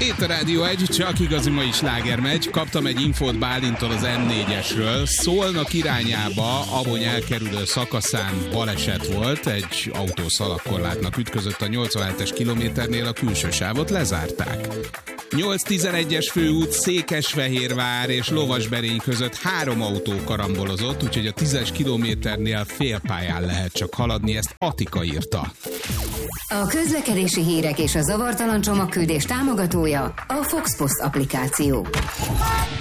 Itt a Rádió 1, csak igazi mai sláger megy. Kaptam egy infót Bálintól az M4-esről. Szolnok irányába Abony elkerülő szakaszán baleset volt. Egy autó szalagkorlátnak ütközött a 87-es kilométernél, a külső sávot lezárták. 8-11-es főút Székesfehérvár és Lovasberény között 3 autó karambolozott, úgyhogy a 10-es kilométernél félpályán lehet csak haladni, ezt Atika írta. A közlekedési hírek és a zavartalan csomagküldés támogatója a Fox Post applikáció.